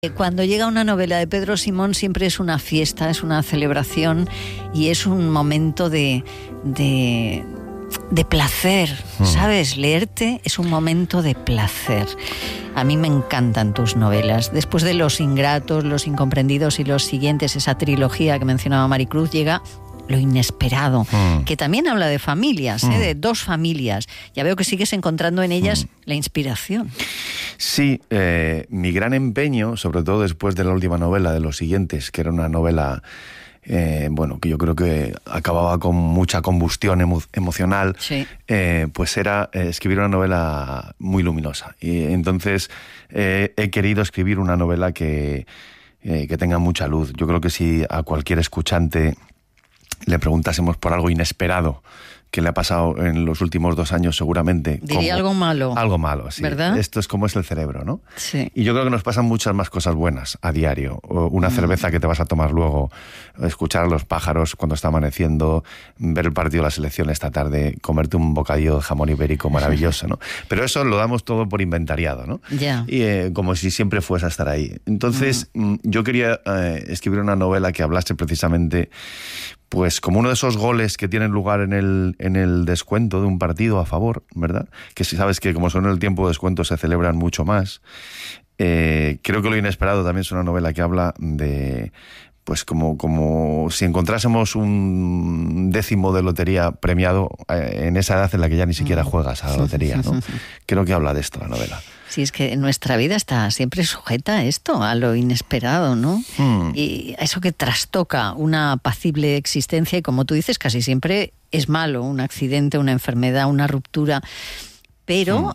Cuando llega una novela de Pedro Simón siempre es una fiesta, es una celebración y es un momento de placer, ¿sabes? Leerte es un momento de placer. A mí me encantan tus novelas. Después de Los Ingratos, Los Incomprendidos y los siguientes, esa trilogía que mencionaba Maricruz, llega Lo Inesperado, que también habla de familias, de dos familias. Ya veo que sigues encontrando en ellas la inspiración. Sí, mi gran empeño, sobre todo después de la última novela de Los Siguientes, que era una novela, que yo creo que acababa con mucha combustión emocional, sí. Pues era escribir una novela muy luminosa. Y entonces he querido escribir una novela que tenga mucha luz. Yo creo que si a cualquier escuchante le preguntásemos por algo inesperado que le ha pasado en los últimos 2 años, seguramente... Diría algo malo. Algo malo, sí. ¿Verdad? Esto es como es el cerebro, ¿no? Sí. Y yo creo que nos pasan muchas más cosas buenas a diario. O una cerveza que te vas a tomar luego, escuchar a los pájaros cuando está amaneciendo, ver el partido de la selección esta tarde, comerte un bocadillo de jamón ibérico maravilloso, ¿no? Pero eso lo damos todo por inventariado, ¿no? Ya. Y como si siempre fuese a estar ahí. Entonces, yo quería escribir una novela que hablase precisamente... Pues como uno de esos goles que tienen lugar en el descuento de un partido a favor, ¿verdad? Que si sabes que como son en el tiempo de descuento se celebran mucho más. Creo que Lo Inesperado también es una novela que habla de... Pues como si encontrásemos un 10º de lotería premiado en esa edad en la que ya ni siquiera juegas a la lotería, ¿no? Creo que habla de esto la novela. Sí, es que nuestra vida está siempre sujeta a esto, a lo inesperado, ¿no? Y a eso que trastoca una apacible existencia y, como tú dices, casi siempre es malo, un accidente, una enfermedad, una ruptura, pero...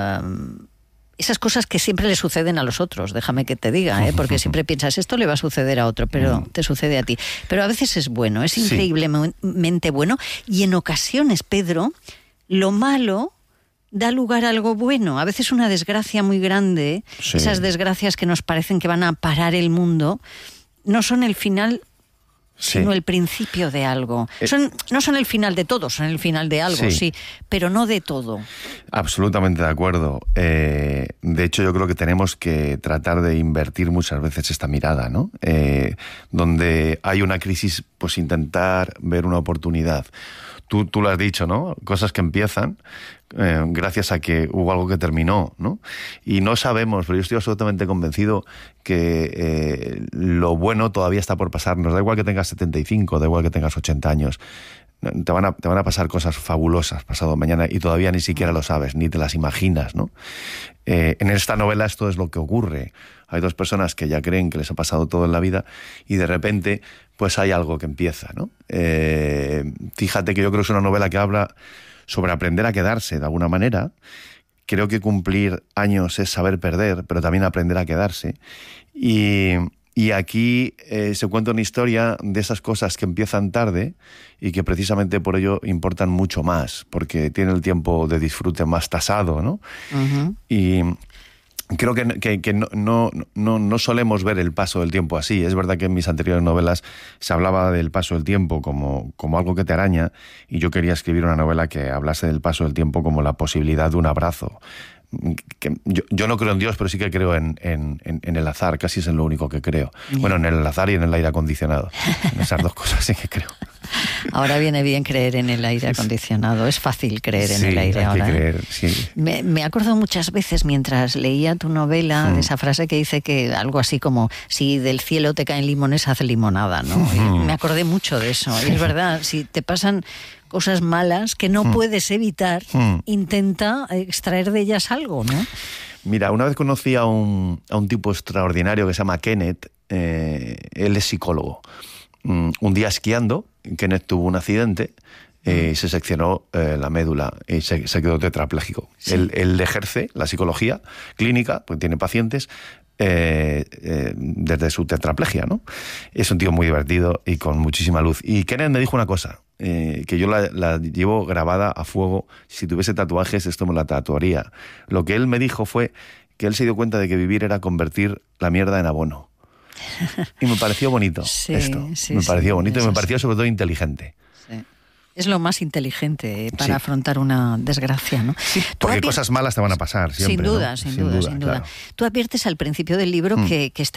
esas cosas que siempre le suceden a los otros, déjame que te diga, porque siempre piensas, esto le va a suceder a otro, pero te sucede a ti. Pero a veces es bueno, es increíblemente bueno, y en ocasiones, Pedro, lo malo da lugar a algo bueno. A veces una desgracia muy grande, esas desgracias que nos parecen que van a parar el mundo, no son el final... sino el principio de algo. No son el final de todo, son el final de algo, sí, pero no de todo. Absolutamente de acuerdo. De hecho, yo creo que tenemos que tratar de invertir muchas veces esta mirada, ¿no? Donde hay una crisis, pues intentar ver una oportunidad. Tú lo has dicho, ¿no? Cosas que empiezan gracias a que hubo algo que terminó, ¿no? Y no sabemos, pero yo estoy absolutamente convencido que lo bueno todavía está por pasar. Nos da igual que tengas 75, da igual que tengas 80 años. Te van a pasar cosas fabulosas pasado mañana y todavía ni siquiera lo sabes, ni te las imaginas, ¿no? En esta novela esto es lo que ocurre. Hay 2 personas que ya creen que les ha pasado todo en la vida y de repente pues hay algo que empieza, ¿no? Fíjate que yo creo que es una novela que habla sobre aprender a quedarse de alguna manera. Creo que cumplir años es saber perder, pero también aprender a quedarse. Y aquí se cuenta una historia de esas cosas que empiezan tarde y que precisamente por ello importan mucho más, porque tiene el tiempo de disfrute más tasado, ¿no? Y creo que no solemos ver el paso del tiempo así. Es verdad que en mis anteriores novelas se hablaba del paso del tiempo como algo que te araña, y yo quería escribir una novela que hablase del paso del tiempo como la posibilidad de un abrazo. Que yo no creo en Dios, pero sí que creo en el azar, casi es en lo único que creo. Bueno, en el azar y en el aire acondicionado. En esas 2 cosas sí que creo. Ahora viene bien creer en el aire acondicionado. Es fácil creer en el aire ahora. Hay que creer, sí. Me acuerdo muchas veces mientras leía tu novela de esa frase que dice que algo así como si del cielo te caen limones, haz limonada, ¿no? Y me acordé mucho de eso. Y es verdad, si te pasan cosas malas que no puedes evitar, intenta extraer de ellas algo, ¿no? Mira, una vez conocí a un tipo extraordinario que se llama Kenneth. Él es psicólogo. Un día esquiando, Kenneth tuvo un accidente, se seccionó la médula y se quedó tetrapléjico. Sí. Él ejerce la psicología clínica, pues tiene pacientes desde su tetraplegia, ¿no? Es un tío muy divertido y con muchísima luz. Y Kenneth me dijo una cosa, que yo la llevo grabada a fuego. Si tuviese tatuajes, esto me la tatuaría. Lo que él me dijo fue que él se dio cuenta de que vivir era convertir la mierda en abono. Y me pareció bonito esto. Me pareció bonito y me pareció sobre todo inteligente. Sí. Es lo más inteligente para afrontar una desgracia, ¿no? Sí, porque cosas malas te van a pasar siempre. Sin duda, ¿no? Sin duda. Claro. Tú adviertes al principio del libro que está